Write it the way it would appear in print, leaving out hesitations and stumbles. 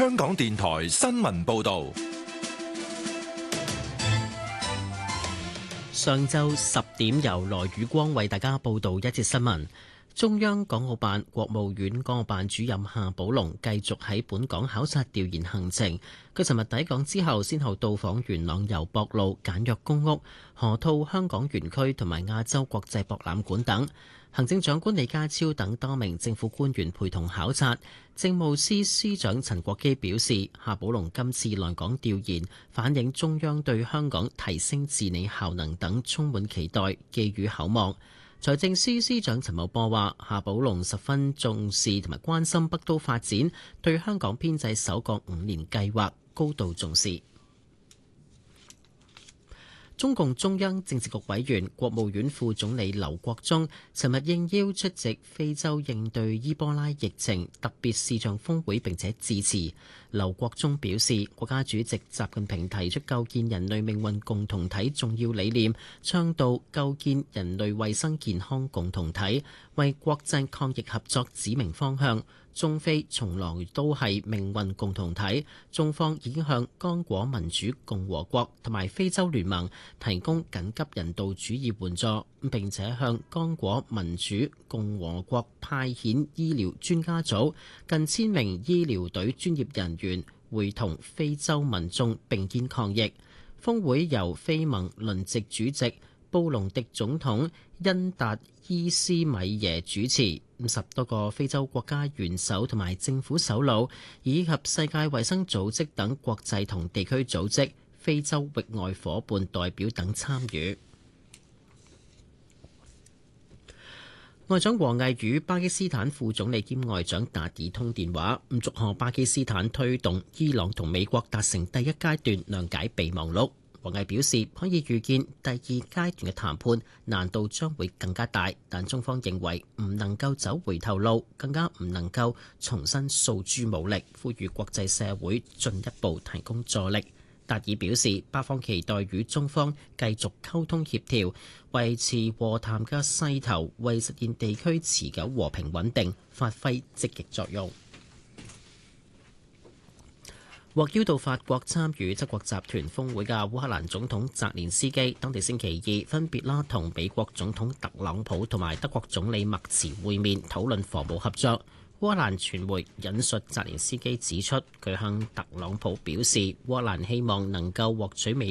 香港電台新聞報道。 上晝10點，由羅宇光為大家報道一節新聞。中央港澳辦、國務院港澳辦主任夏寶龍繼續喺本港考察調研行程。佢尋日抵港之後，先後到訪元朗油博路簡約公屋、河套香港園區同埋亞洲國際博覽館等。行政長官李家超等多名政府官員陪同考察。政務司司長陳國基表示，夏寶龍今次來港調研，反映中央對香港提升治理效能等充滿期待，寄予厚望。財政司司長陳茂波話，夏寶龍十分重視同埋關心北都發展，對香港編制首個5年計劃高度重視。中共中央政治局委員、國務院副總理劉國中尋日應邀出席非洲應對伊波拉疫情特別視像峰會並且致辭。劉國中表示，國家主席習近平提出構建人類命運共同體重要理念，倡導構建人類衛生健康共同體，為國際抗疫合作指明方向。中非從來都係命運共同體，中方已經向剛果民主共和國同埋非洲聯盟提供緊急人道主義援助，並且向剛果民主共和國派遣醫療專家組，近1000名醫療隊專業人員會同非洲民眾並肩抗疫。峰會由非盟輪值主席布隆迪總統恩達伊斯米耶主持，50多個非洲國家元首同埋政府首腦，以及世界衛生組織等國際同地區組織、非洲域外夥伴代表等參與。外長王毅與巴基斯坦副總理兼外長達爾通電話，祝賀巴基斯坦推動伊朗同美國達成第一階段諒解備忘錄。王毅表示，可以預見第二階段嘅談判難度將會更加大，但中方認為唔能夠走回頭路，更加唔能夠重新訴諸武力，呼籲國際社會進一步提供助力。達爾表示，巴方期待與中方繼續溝通協調，維持和談嘅勢頭，為實現地區持久和平穩定發揮積極作用。獲邀到法國參與七國集團峰會嘅烏克蘭總統澤連斯基，當地星期二分別同美國總統特朗普同埋德國總理默茨會面，討論防務合作。烏克蘭傳媒引述澤連斯基指出，佢向特朗普表示，烏克蘭希望能夠獲取美